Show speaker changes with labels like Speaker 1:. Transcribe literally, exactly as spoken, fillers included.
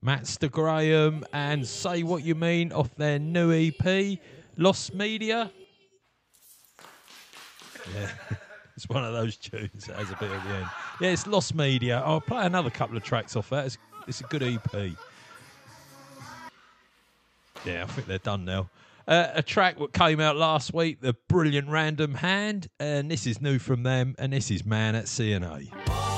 Speaker 1: Matster Graham and Say What You Mean off their new E P, Lost Media. Yeah, it's one of those tunes that has a bit at the end. Yeah, it's Lost Media. I'll play another couple of tracks off that. It's, it's a good E P. Yeah, I think they're done now. Uh, a track that came out last week, The Brilliant Random Hand, and this is new from them, and this is Man at C and A.